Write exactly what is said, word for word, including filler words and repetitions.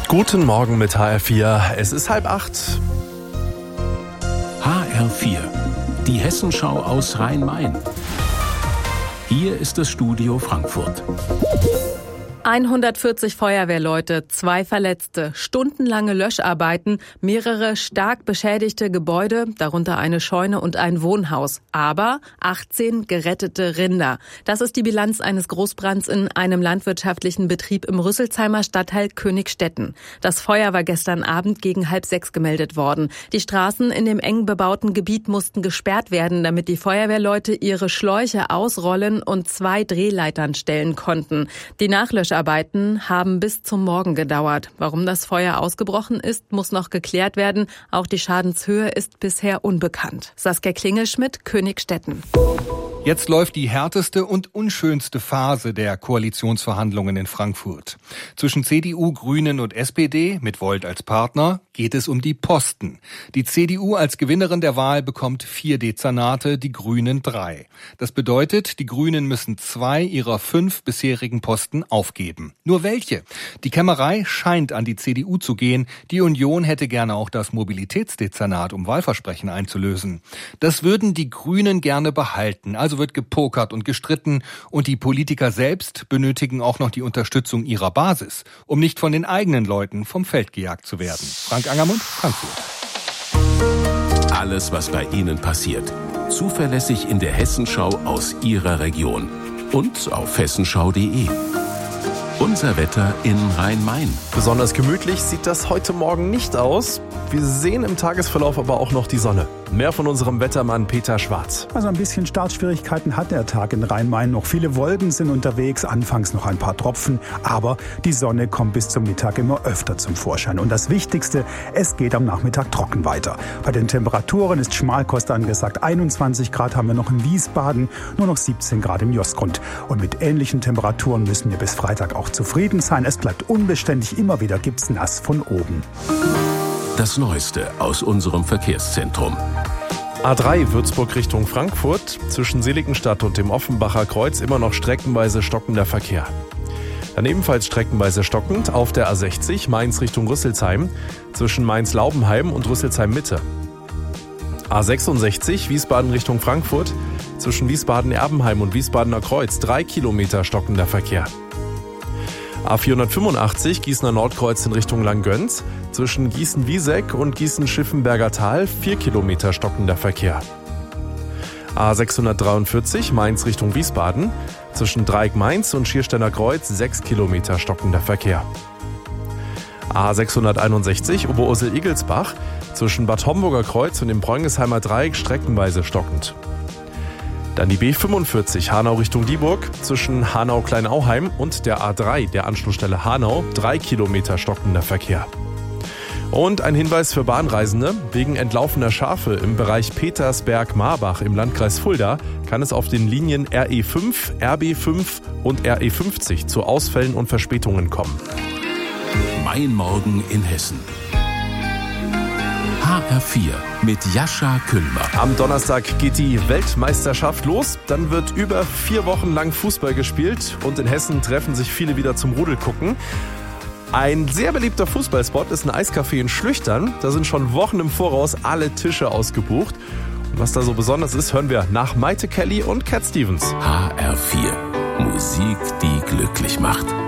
Guten Morgen mit H R vier. Es ist halb acht. H R vier, die Hessenschau aus Rhein-Main. Hier ist das Studio Frankfurt. hundertvierzig Feuerwehrleute, zwei Verletzte, stundenlange Löscharbeiten, mehrere stark beschädigte Gebäude, darunter eine Scheune und ein Wohnhaus, aber achtzehn gerettete Rinder. Das ist die Bilanz eines Großbrands in einem landwirtschaftlichen Betrieb im Rüsselsheimer Stadtteil Königstetten. Das Feuer war gestern Abend gegen halb sechs gemeldet worden. Die Straßen in dem eng bebauten Gebiet mussten gesperrt werden, damit die Feuerwehrleute ihre Schläuche ausrollen und zwei Drehleitern stellen konnten. Die Nachlöscharbeiten Arbeiten haben bis zum Morgen gedauert. Warum das Feuer ausgebrochen ist, muss noch geklärt werden. Auch die Schadenshöhe ist bisher unbekannt. Saskia Klingelschmidt, Königstetten. Jetzt läuft die härteste und unschönste Phase der Koalitionsverhandlungen in Frankfurt. Zwischen C D U, Grünen und S P D, mit Volt als Partner, geht es um die Posten. Die C D U als Gewinnerin der Wahl bekommt vier Dezernate, die Grünen drei. Das bedeutet, die Grünen müssen zwei ihrer fünf bisherigen Posten aufgeben. Nur welche? Die Kämmerei scheint an die C D U zu gehen. Die Union hätte gerne auch das Mobilitätsdezernat, um Wahlversprechen einzulösen. Das würden die Grünen gerne behalten. Also wird gepokert und gestritten und die Politiker selbst benötigen auch noch die Unterstützung ihrer Basis, um nicht von den eigenen Leuten vom Feld gejagt zu werden. Frank Angermund, Frankfurt. Alles, was bei Ihnen passiert, zuverlässig in der Hessenschau aus Ihrer Region und auf hessenschau punkt de. Unser Wetter in Rhein-Main. Besonders gemütlich sieht das heute Morgen nicht aus. Wir sehen im Tagesverlauf aber auch noch die Sonne. Mehr von unserem Wettermann Peter Schwarz. Also ein bisschen Startschwierigkeiten hat der Tag in Rhein-Main noch. Viele Wolken sind unterwegs, anfangs noch ein paar Tropfen. Aber die Sonne kommt bis zum Mittag immer öfter zum Vorschein. Und das Wichtigste, es geht am Nachmittag trocken weiter. Bei den Temperaturen ist Schmalkost angesagt. einundzwanzig Grad haben wir noch in Wiesbaden, nur noch siebzehn Grad im Josgrund. Und mit ähnlichen Temperaturen müssen wir bis Freitag auch zufrieden sein. Es bleibt unbeständig, immer wieder gibt's nass von oben. Das Neueste aus unserem Verkehrszentrum. A drei Würzburg Richtung Frankfurt, zwischen Seligenstadt und dem Offenbacher Kreuz immer noch streckenweise stockender Verkehr. Dann ebenfalls streckenweise stockend auf der A sechzig Mainz Richtung Rüsselsheim, zwischen Mainz-Laubenheim und Rüsselsheim-Mitte. A sechsundsechzig Wiesbaden Richtung Frankfurt, zwischen Wiesbaden-Erbenheim und Wiesbadener Kreuz, drei Kilometer stockender Verkehr. A vierhundertfünfundachtzig Gießener Nordkreuz in Richtung Langgöns, zwischen Gießen-Wieseck und Gießen-Schiffenberger Tal, vier Kilometer stockender Verkehr. A sechshundertdreiundvierzig Mainz Richtung Wiesbaden, zwischen Dreieck-Mainz und Schiersteiner Kreuz, sechs Kilometer stockender Verkehr. A sechshunderteinundsechzig Oberursel-Igelsbach, zwischen Bad Homburger Kreuz und dem Bräunisheimer Dreieck streckenweise stockend. Dann die B fünfundvierzig Hanau Richtung Dieburg, zwischen Hanau-Kleinauheim und der A drei, der Anschlussstelle Hanau, drei Kilometer stockender Verkehr. Und ein Hinweis für Bahnreisende: Wegen entlaufener Schafe im Bereich Petersberg-Marbach im Landkreis Fulda kann es auf den Linien R E fünf, R B fünf und R E fünfzig zu Ausfällen und Verspätungen kommen. Mein Morgen in Hessen. H R vier mit Jascha Küllmer. Am Donnerstag geht die Weltmeisterschaft los. Dann wird über vier Wochen lang Fußball gespielt und in Hessen treffen sich viele wieder zum Rudelgucken. Ein sehr beliebter Fußballspot ist ein Eiscafé in Schlüchtern. Da sind schon Wochen im Voraus alle Tische ausgebucht. Und was da so besonders ist, hören wir nach Maite Kelly und Cat Stevens. H R vier. Musik, die glücklich macht.